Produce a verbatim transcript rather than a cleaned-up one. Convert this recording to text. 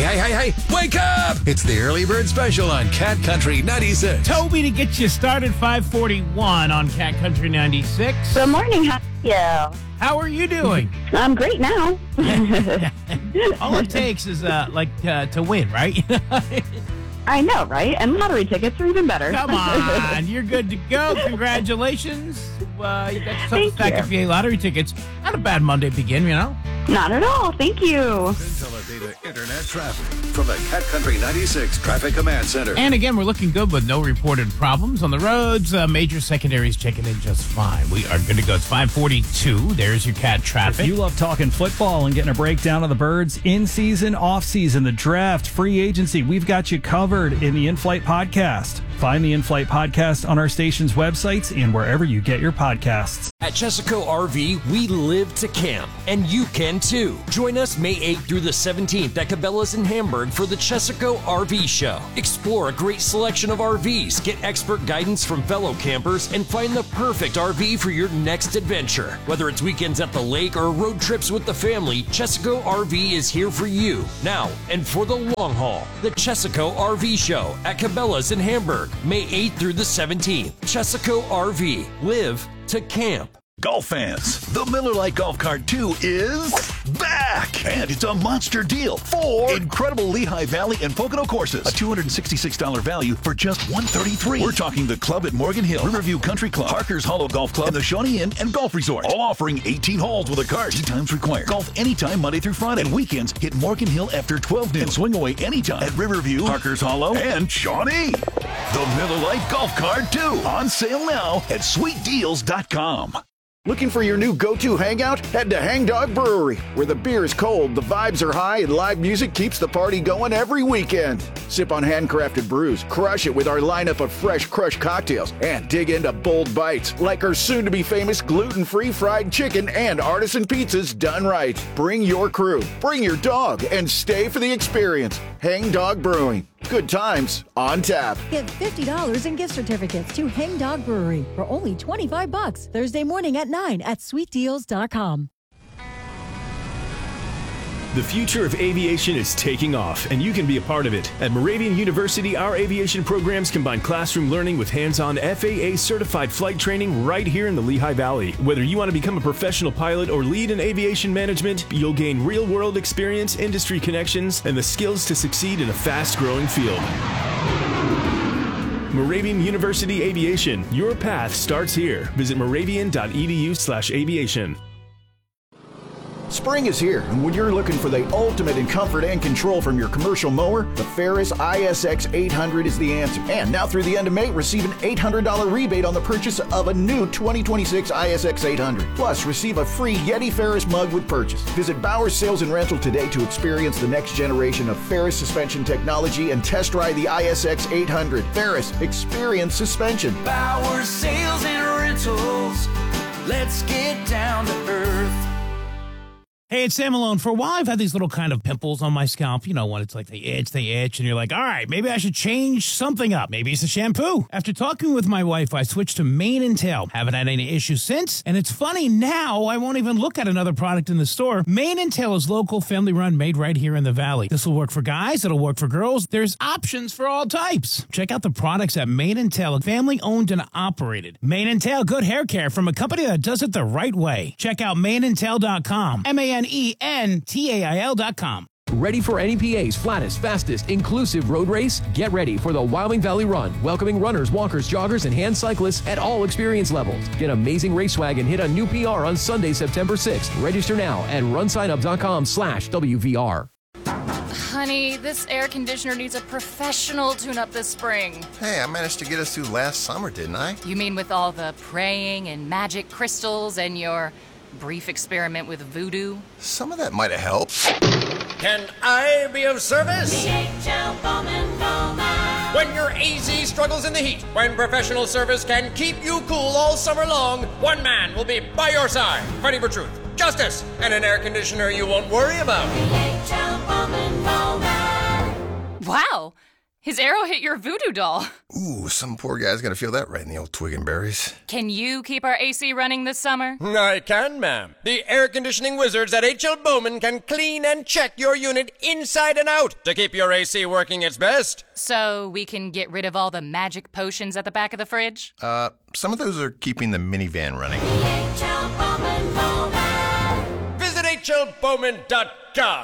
hey, hey, hey, wake up! It's the Early Bird Special on Cat Country ninety-six. Toby to get you started, five forty-one on Cat Country ninety-six. Good morning. How are you? How are you doing? I'm great now. All it takes is uh, like uh, to win, right? I know, right? And lottery tickets are even better. Come on, you're good to go. Congratulations. Uh, you got yourself Thank a stack you. of V A lottery tickets. Not a bad Monday begin, you know? Not at all. Thank you. Data Internet traffic from the Cat Country ninety-six Traffic Command Center. And again, we're looking good with no reported problems on the roads. Uh, major secondaries checking in just fine. We are good to go. It's five forty-two. There's your Cat traffic. If you love talking football and getting a breakdown of the birds, in season, off season, the draft, free agency, we've got you covered in the In-Flight podcast. Find the In-Flight podcast on our station's websites and wherever you get your podcasts. At Chesaco R V, we live to camp, and you can too. Join us May eighth through the seventeenth at Cabela's in Hamburg for the Chesaco R V Show. Explore a great selection of R Vs, get expert guidance from fellow campers, and find the perfect R V for your next adventure. Whether it's weekends at the lake or road trips with the family, Chesaco R V is here for you now and for the long haul. The Chesaco R V Show at Cabela's in Hamburg, May eighth through the seventeenth. Chesaco R V. Live to camp. Golf fans, the Miller Lite Golf Cart two is back! And it's a monster deal for incredible Lehigh Valley and Pocono courses. A two hundred sixty-six dollars value for just one hundred thirty-three dollars. We're talking the Club at Morgan Hill, Riverview Country Club, Parker's Hollow Golf Club, and the Shawnee Inn and Golf Resort. All offering eighteen holes with a cart. Tee times required. Golf anytime Monday through Friday. And weekends hit Morgan Hill after twelve noon. And swing away anytime at Riverview, Parker's Hollow, and Shawnee. The Miller Lite Golf Cart two. On sale now at sweet deals dot com. Looking for your new go-to hangout? Head to Hang Dog Brewery, where the beer is cold, the vibes are high, and live music keeps the party going every weekend. Sip on handcrafted brews, crush it with our lineup of fresh crushed cocktails, and dig into bold bites like our soon-to-be famous gluten-free fried chicken and artisan pizzas done right. Bring your crew, bring your dog, and stay for the experience. Hang Dog Brewing. Good times on tap. Get fifty dollars in gift certificates to Hang Dog Brewery for only twenty-five bucks Thursday morning at nine at sweet deals dot com. The future of aviation is taking off, and you can be a part of it. At Moravian University, our aviation programs combine classroom learning with hands-on F A A-certified flight training right here in the Lehigh Valley. Whether you want to become a professional pilot or lead in aviation management, you'll gain real-world experience, industry connections, and the skills to succeed in a fast-growing field. Moravian University Aviation. Your path starts here. Visit moravian dot e d u slash aviation. Spring is here, and when you're looking for the ultimate in comfort and control from your commercial mower, the Ferris I S X eight hundred is the answer. And now through the end of May, receive an eight hundred dollars rebate on the purchase of a new twenty twenty-six I S X eight hundred. Plus, receive a free Yeti Ferris mug with purchase. Visit Bowers Sales and Rental today to experience the next generation of Ferris suspension technology and test ride the I S X eight hundred. Ferris, experience suspension. Bowers Sales and Rentals. Let's get down to earth. Hey, it's Sam Malone. For a while, I've had these little kind of pimples on my scalp. You know, when it's like they itch, they itch, and you're like, all right, maybe I should change something up. Maybe it's a shampoo. After talking with my wife, I switched to Mane and Tail. Haven't had any issues since, and it's funny, now I won't even look at another product in the store. Mane and Tail is local, family-run, made right here in the Valley. This will work for guys, it'll work for girls. There's options for all types. Check out the products at Mane and Tail, family-owned and operated. Mane and Tail, good hair care from a company that does it the right way. Check out mane and tail dot com. M A N E N T A I L dot com. Ready for N E P A's flattest, fastest, inclusive road race? Get ready for the Wyoming Valley Run, welcoming runners, walkers, joggers, and hand cyclists at all experience levels. Get amazing race swag and hit a new P R on Sunday, September sixth. Register now at run sign up dot com slash W V R. Honey, this air conditioner needs a professional tune-up this spring. Hey, I managed to get us through last summer, didn't I? You mean with all the praying and magic crystals and your brief experiment with voodoo? Some of that might have helped. Can I be of service? D H L Bowman Bowman. When your A Z struggles in the heat, when professional service can keep you cool all summer long, one man will be by your side, fighting for truth, justice, and an air conditioner you won't worry about. D H L Bowman Bowman. Wow! His arrow hit your voodoo doll. Ooh, some poor guy's gonna feel that right in the old twig and berries. Can you keep our A C running this summer? I can, ma'am. The air conditioning wizards at H L Bowman can clean and check your unit inside and out to keep your A C working its best. So we can get rid of all the magic potions at the back of the fridge? Uh, some of those are keeping the minivan running. H L Bowman Bowman. Visit H L Bowman dot com.